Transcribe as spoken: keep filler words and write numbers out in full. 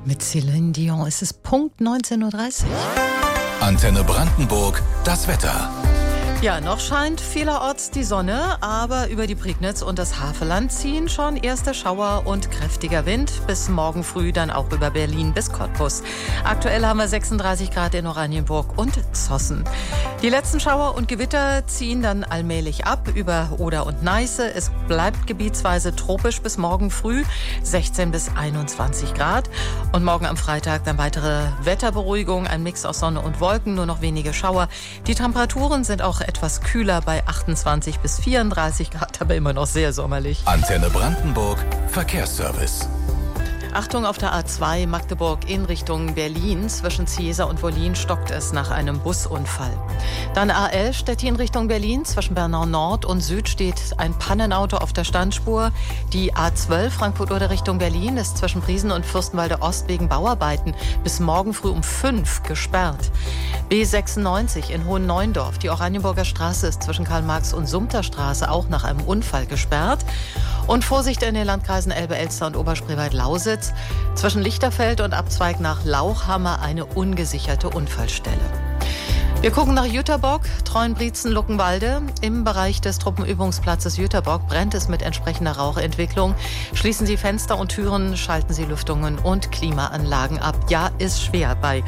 Mit Céline Dion ist es Punkt neunzehn Uhr dreißig. Antenne Brandenburg, das Wetter. Ja, noch scheint vielerorts die Sonne, aber über die Prignitz und das Havelland ziehen schon erste Schauer und kräftiger Wind. Bis morgen früh dann auch über Berlin bis Cottbus. Aktuell haben wir sechsunddreißig Grad in Oranienburg und Zossen. Die letzten Schauer und Gewitter ziehen dann allmählich ab über Oder und Neiße. Es bleibt gebietsweise tropisch bis morgen früh, sechzehn bis einundzwanzig Grad. Und morgen am Freitag dann weitere Wetterberuhigung, ein Mix aus Sonne und Wolken, nur noch wenige Schauer. Die Temperaturen sind auch etwas kühler bei achtundzwanzig bis vierunddreißig Grad, aber immer noch sehr sommerlich. Antenne Brandenburg, Verkehrsservice. Achtung, auf der A zwei Magdeburg in Richtung Berlin. Zwischen Ziesa und Wollin stockt es nach einem Busunfall. Dann A elf Stettin Richtung Berlin. Zwischen Bernau Nord und Süd steht ein Pannenauto auf der Standspur. Die A zwölf Frankfurt-Oder Richtung Berlin ist zwischen Priesen und Fürstenwalde Ost wegen Bauarbeiten bis morgen früh um fünf gesperrt. B sechsundneunzig in Hohenneuendorf. Die Oranienburger Straße ist zwischen Karl-Marx und Sumter Straße auch nach einem Unfall gesperrt. Und Vorsicht in den Landkreisen Elbe, Elster und Oberspreewald-Lausitz. Zwischen Lichterfeld und Abzweig nach Lauchhammer eine ungesicherte Unfallstelle. Wir gucken nach Jüterbock, Treuenbrietzen, Luckenwalde. Im Bereich des Truppenübungsplatzes Jüterbock brennt es mit entsprechender Rauchentwicklung. Schließen Sie Fenster und Türen, schalten Sie Lüftungen und Klimaanlagen ab. Ja, ist schwer bei